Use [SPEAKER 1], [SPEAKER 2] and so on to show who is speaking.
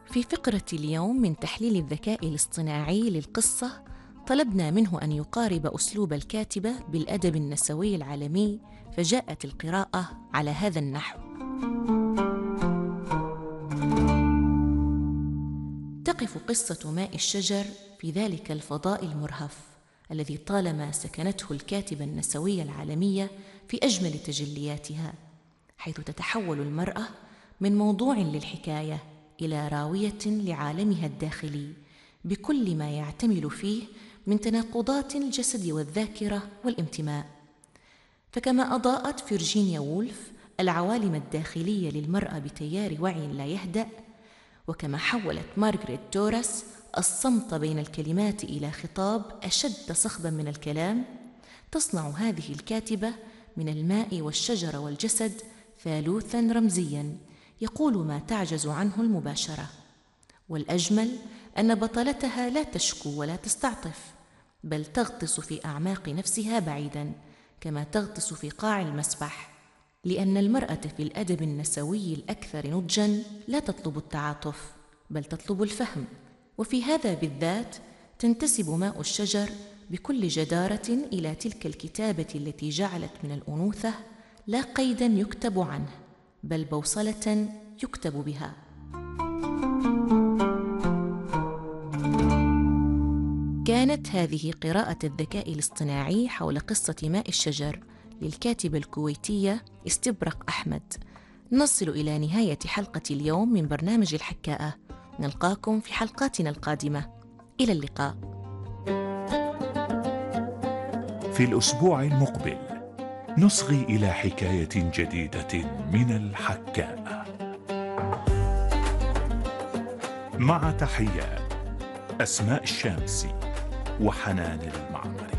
[SPEAKER 1] في فقرة اليوم من تحليل الذكاء الاصطناعي للقصة، طلبنا منه أن يقارب أسلوب الكاتبة بالأدب النسوي العالمي، فجاءت القراءة على هذا النحو: تقف قصة ماء الشجر في ذلك الفضاء المرهف الذي طالما سكنته الكاتبة النسوية العالمية في أجمل تجلياتها، حيث تتحول المرأة من موضوع للحكاية إلى راوية لعالمها الداخلي بكل ما يعتمل فيه من تناقضات الجسد والذاكرة والانتماء. فكما أضاءت فيرجينيا وولف العوالم الداخلية للمرأة بتيار وعي لا يهدأ، وكما حولت مارغريت دوراس الصمت بين الكلمات إلى خطاب أشد صخبا من الكلام، تصنع هذه الكاتبة من الماء والشجر والجسد ثالوثا رمزيا يقول ما تعجز عنه المباشرة. والأجمل أن بطلتها لا تشكو ولا تستعطف، بل تغطس في أعماق نفسها بعيدا كما تغطس في قاع المسبح، لأن المرأة في الأدب النسوي الأكثر نضجا لا تطلب التعاطف بل تطلب الفهم. وفي هذا بالذات تنتسب ماء الشجر بكل جدارة إلى تلك الكتابة التي جعلت من الأنوثة لا قيدا يكتب عنه بل بوصلة يكتب بها. كانت هذه قراءة الذكاء الاصطناعي حول قصة ماء الشجر للكاتبة الكويتية استبرق أحمد. نصل إلى نهاية حلقة اليوم من برنامج الحكاءة. نلقاكم في حلقاتنا القادمة. إلى اللقاء.
[SPEAKER 2] في الأسبوع المقبل نصغي إلى حكاية جديدة من الحكاء. مع تحيات أسماء الشامسي وحنان المعمري.